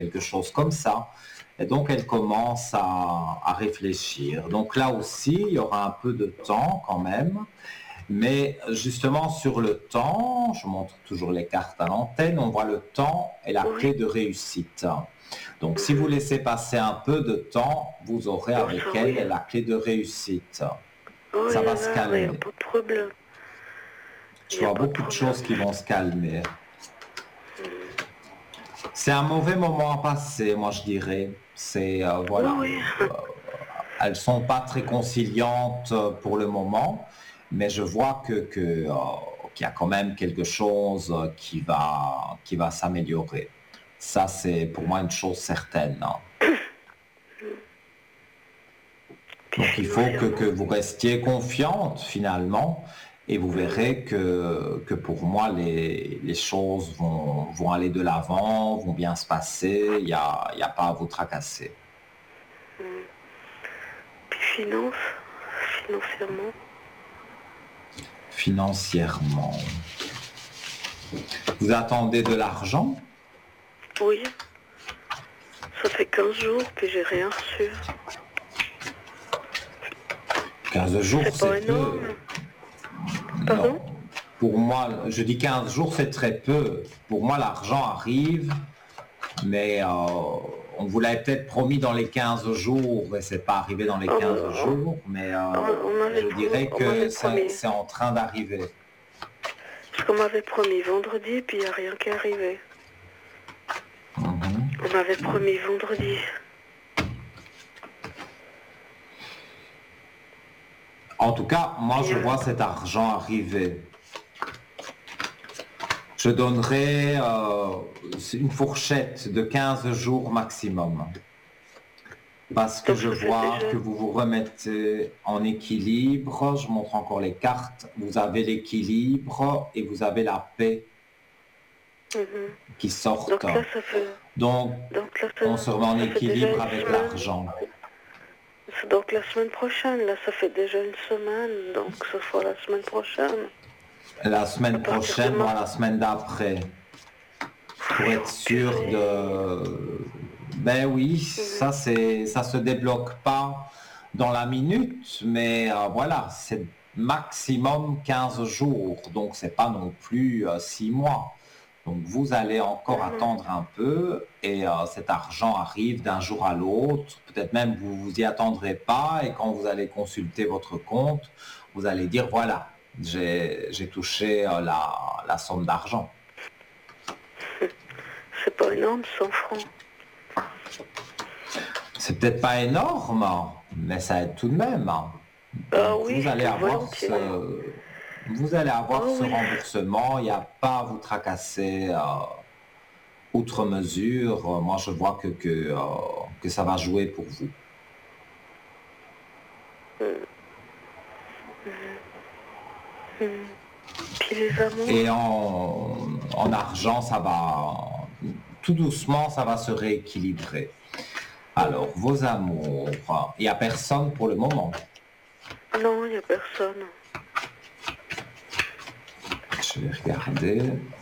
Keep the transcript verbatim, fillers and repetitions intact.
quelque chose comme ça. Et donc, elle commence à, à réfléchir. Donc là aussi, il y aura un peu de temps quand même. Mais justement, sur le temps, je montre toujours les cartes à l'antenne, on voit le temps et la Oui. clé de réussite. Donc, si vous laissez passer un peu de temps, vous aurez Oh, avec ça, elle oui. la clé de réussite. Oh, Ça il y va en se a, il n'y a calmer. pas de problème. Je Il n'y a vois pas de beaucoup de problème. choses qui vont se calmer. C'est un mauvais moment à passer, moi je dirais. C'est, euh, Oui, voilà, oui. euh, elles sont pas très conciliantes euh, pour le moment, mais je vois que, que, euh, qu'il y a quand même quelque chose euh, qui va, qui va s'améliorer. Ça, c'est pour moi une chose certaine, hein. Puis Donc il faut que, que financièrement. vous restiez confiante finalement, et vous verrez que, que pour moi les, les choses vont, vont aller de l'avant, vont bien se passer, il n'y a, il y a pas à vous tracasser. Puis finance, financièrement. Financièrement. Vous attendez de l'argent? Oui. Ça fait quinze jours, puis j'ai rien reçu. quinze jours, C'est pas c'est peu. énorme. Pardon? Non. Pour moi, je dis quinze jours, c'est très peu. Pour moi, l'argent arrive, mais euh, on vous l'avait peut-être promis dans les quinze jours, et c'est pas arrivé dans les On, quinze on- jours, mais euh, on m'avait je pro- dirais on m'avait que c'est promis. c'est en train d'arriver. Parce qu'on m'avait promis vendredi, puis il n'y a rien qui est arrivé. Mhm. On m'avait promis vendredi. En tout cas, moi, Puis, je euh, vois cet argent arriver. Je donnerai euh, une fourchette de quinze jours maximum. Parce que donc je ça fait vois déjà... que vous vous remettez en équilibre. Je montre encore les cartes. Vous avez l'équilibre et vous avez la paix Mhm. qui sortent. Donc là, ça fait... Donc, Donc là, ça, on se remet en ça fait déjà équilibre une avec semaine. l'argent. Donc la semaine prochaine, là, ça fait déjà une semaine. Donc ce sera la semaine prochaine. La À semaine partir de prochaine, mars. voire la semaine d'après. Pour être sûr Purée. de... Ben oui, ça, c'est, ça se débloque pas dans la minute, mais euh, voilà, c'est maximum quinze jours, donc c'est pas non plus euh, six mois. Donc vous allez encore Mhm. attendre un peu et euh, cet argent arrive d'un jour à l'autre. Peut-être même vous vous y attendrez pas et quand vous allez consulter votre compte, vous allez dire voilà, j'ai, j'ai touché euh, la, la somme d'argent. C'est pas énorme, cent francs. C'est peut-être pas énorme, mais ça aide tout de même. Ah Donc oui, vous allez avoir volontiers. ce, vous allez avoir Oh ce oui. remboursement. Il n'y a pas à vous tracasser euh, outre mesure. Moi, je vois que que, euh, que ça va jouer pour vous. Mhm. Puis les amants. Et en, en argent, ça va tout doucement, ça va se rééquilibrer. Alors, vos amours, il n'y a personne pour le moment. Non, il n'y a personne. Je vais regarder.